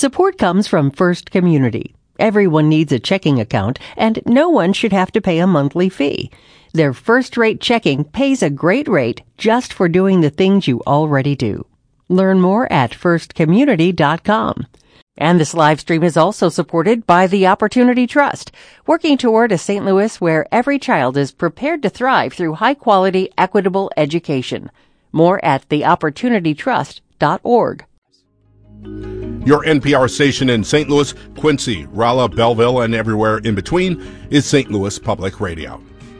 Support comes from First Community. Everyone needs a checking account, and no one should have to pay a monthly fee. Their first-rate checking pays a great rate just for doing the things you already do. Learn more at firstcommunity.com. And this live stream is also supported by the Opportunity Trust, working toward a St. Louis where every child is prepared to thrive through high-quality, equitable education. More at theopportunitytrust.org. Your NPR station in St. Louis, Quincy, Rolla, Belleville, and everywhere in between is St. Louis Public Radio.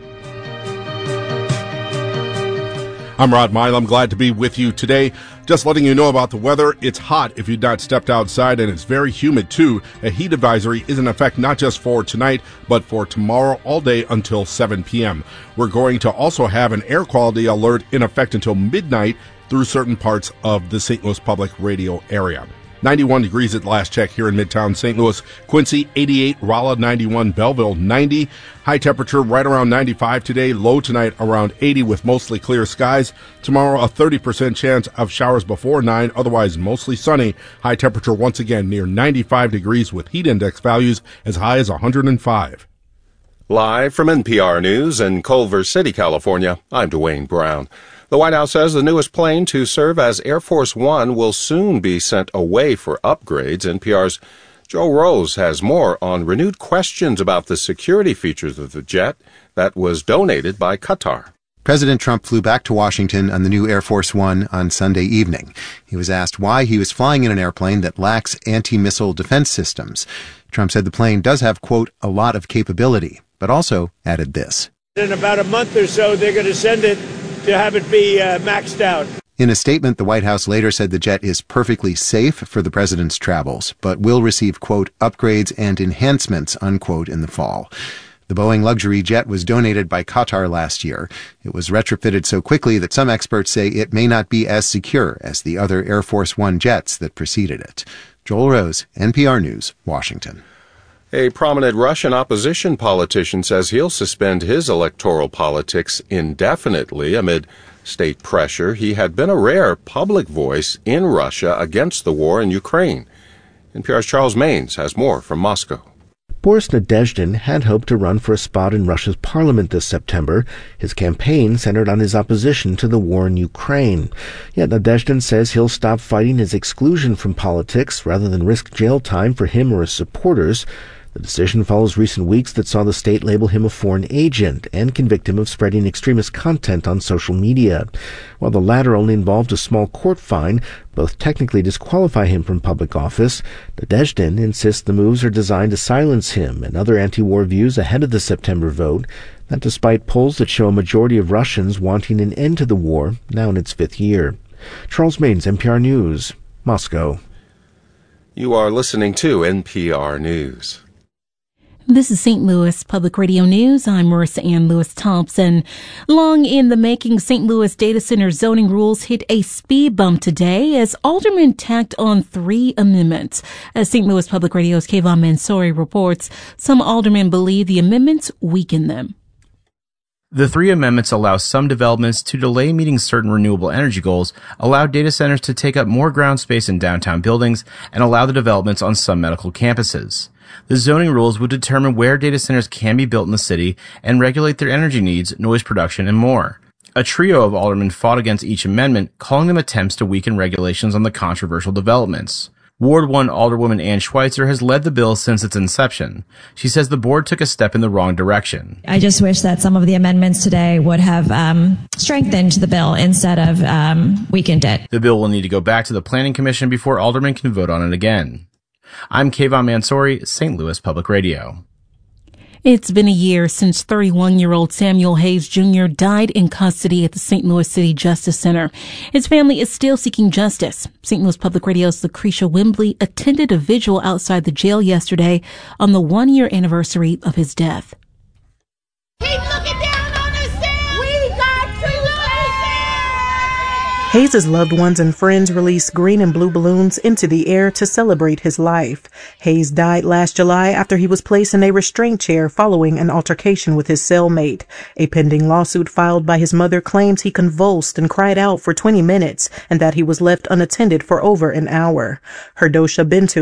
I'm Rod Mile. I'm glad to be with you today. Just letting you know about the weather. It's hot if you've not stepped outside, and it's very humid too. A heat advisory is in effect not just for tonight, but for tomorrow all day until 7 p.m. We're going to also have an air quality alert in effect until midnight through certain parts of the St. Louis Public Radio area. 91 degrees at last check here in Midtown St. Louis. Quincy, 88. Rolla, 91. Belleville, 90. High temperature right around 95 today. Low tonight around 80 with mostly clear skies. Tomorrow, a 30% chance of showers before 9. Otherwise, mostly sunny. High temperature once again near 95 degrees with heat index values as high as 105. Live from NPR News in Culver City, California, I'm Dwayne Brown. The White House says the newest plane to serve as Air Force One will soon be sent away for upgrades. NPR's Joe Rose has more on renewed questions about the security features of the jet that was donated by Qatar. President Trump flew back to Washington on the new Air Force One on Sunday evening. He was asked why he was flying in an airplane that lacks anti-missile defense systems. Trump said the plane does have, quote, a lot of capability, but also added this. In about a month or so, they're going to send it to have it be maxed out. In a statement, the White House later said the jet is perfectly safe for the president's travels, but will receive, quote, upgrades and enhancements, unquote, in the fall. The Boeing luxury jet was donated by Qatar last year. It was retrofitted so quickly that some experts say it may not be as secure as the other Air Force One jets that preceded it. Joel Rose, NPR News, Washington. A prominent Russian opposition politician says he'll suspend his electoral politics indefinitely amid state pressure. He had been a rare public voice in Russia against the war in Ukraine. NPR's Charles Maines has more from Moscow. Boris Nadezhdin had hoped to run for a spot in Russia's parliament this September. His campaign centered on his opposition to the war in Ukraine. Yet Nadezhdin says he'll stop fighting his exclusion from politics rather than risk jail time for him or his supporters. The decision follows recent weeks that saw the state label him a foreign agent and convict him of spreading extremist content on social media. While the latter only involved a small court fine, both technically disqualify him from public office. Nadezhdin insists the moves are designed to silence him and other anti-war views ahead of the September vote, that despite polls that show a majority of Russians wanting an end to the war, now in its fifth year. Charles Maines, NPR News, Moscow. You are listening to NPR News. This is St. Louis Public Radio News. I'm Marissa Ann Lewis-Thompson. Long in the making, St. Louis data center zoning rules hit a speed bump today as aldermen tacked on 3 amendments. As St. Louis Public Radio's Kayvon Mansouri reports, some aldermen believe the amendments weaken them. The 3 amendments allow some developments to delay meeting certain renewable energy goals, allow data centers to take up more ground space in downtown buildings, and allow the developments on some medical campuses. The zoning rules would determine where data centers can be built in the city and regulate their energy needs, noise production, and more. A trio of aldermen fought against each amendment, calling them attempts to weaken regulations on the controversial developments. Ward 1 Alderwoman Ann Schweitzer has led the bill since its inception. She says the board took a step in the wrong direction. I just wish that some of the amendments today would have strengthened the bill instead of weakened it. The bill will need to go back to the Planning Commission before aldermen can vote on it again. I'm Kayvon Mansouri, St. Louis Public Radio. It's been a year since 31-year-old Samuel Hayes Jr. died in custody at the St. Louis City Justice Center. His family is still seeking justice. St. Louis Public Radio's Lucretia Wembley attended a vigil outside the jail yesterday on the 1-year anniversary of his death. Keep looking down on us, Sam! We got to Hayes' loved ones and friends released green and blue balloons into the air to celebrate his life. Hayes died last July after he was placed in a restraint chair following an altercation with his cellmate. A pending lawsuit filed by his mother claims he convulsed and cried out for 20 minutes and that he was left unattended for over an hour. Herdosha Bentu